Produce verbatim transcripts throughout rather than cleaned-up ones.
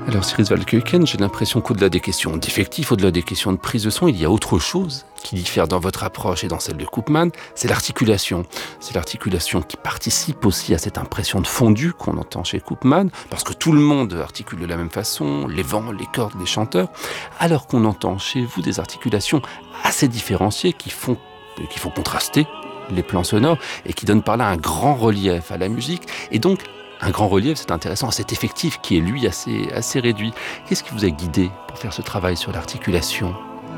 Alors Cyrus Valkuyken, j'ai l'impression qu'au-delà des questions d'effectifs, au-delà des questions de prise de son, il y a autre chose qui diffère dans votre approche et dans celle de Koopman, c'est l'articulation. C'est l'articulation qui participe aussi à cette impression de fondu qu'on entend chez Koopman, parce que tout le monde articule de la même façon, les vents, les cordes, les chanteurs, alors qu'on entend chez vous des articulations assez différenciées qui font, qui font contraster les plans sonores et qui donnent par là un grand relief à la musique. Et donc, un grand relief, c'est intéressant, à cet effectif qui est, lui, assez, assez réduit. Qu'est-ce qui vous a guidé pour faire ce travail sur l'articulation ?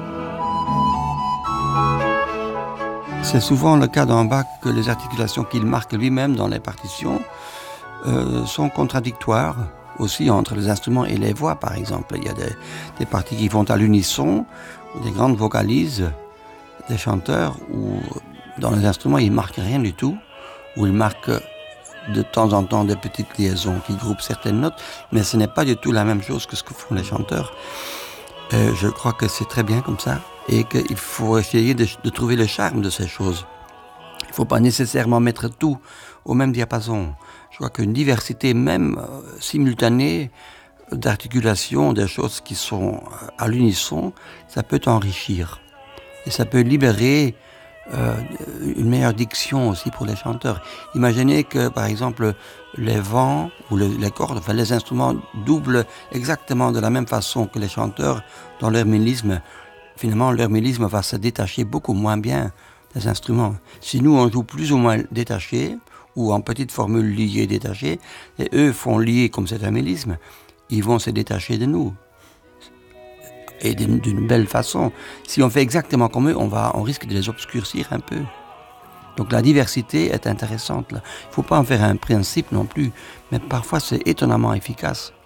C'est souvent le cas dans Bach que les articulations qu'il marque lui-même dans les partitions euh, sont contradictoires aussi entre les instruments et les voix, par exemple. Il y a des, des parties qui vont à l'unisson, des grandes vocalises, des chanteurs où dans les instruments ils ne marquent rien du tout, où ils marquent de temps en temps des petites liaisons qui groupent certaines notes, mais ce n'est pas du tout la même chose que ce que font les chanteurs. Euh, je crois que c'est très bien comme ça et qu'il faut essayer de, de trouver le charme de ces choses. Il ne faut pas nécessairement mettre tout au même diapason. Je crois qu'une diversité même euh, simultanée d'articulation, des choses qui sont à l'unisson, ça peut enrichir et ça peut libérer Euh, une meilleure diction aussi pour les chanteurs. Imaginez que, par exemple, les vents ou le, les cordes, enfin les instruments doublent exactement de la même façon que les chanteurs dans leur mélisme. Finalement, leur mélisme va se détacher beaucoup moins bien des instruments. Si nous, on joue plus ou moins détaché, ou en petite formule liée détachée, et eux font lier comme c'est un mélisme, ils vont se détacher de nous. Et d'une, d'une belle façon. Si on fait exactement comme eux, on, va, on risque de les obscurcir un peu. Donc la diversité est intéressante. Il ne faut pas en faire un principe non plus, mais parfois c'est étonnamment efficace.